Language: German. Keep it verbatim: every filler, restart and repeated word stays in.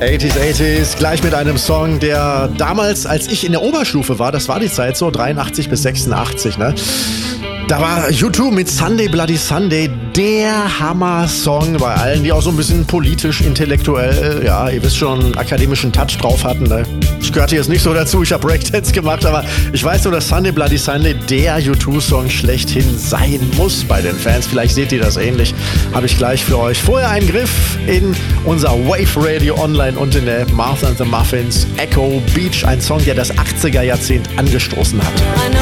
achtziger, achtziger, gleich mit einem Song, der damals, als ich in der Oberstufe war, das war die Zeit so, dreiundachtzig bis sechsundachtzig, ne? Da war U zwei mit Sunday Bloody Sunday der Hammer-Song bei allen, die auch so ein bisschen politisch, intellektuell, ja, ihr wisst schon, einen akademischen Touch drauf hatten. Ne? Ich gehörte jetzt nicht so dazu, ich habe Breakdance gemacht, aber ich weiß nur, dass Sunday Bloody Sunday der U zwei Song schlechthin sein muss bei den Fans. Vielleicht seht ihr das ähnlich, habe ich gleich für euch. Vorher ein Griff in unser Wave Radio online und in der Martha and the Muffins Echo Beach, ein Song, der das achtziger Jahrzehnt angestoßen hat.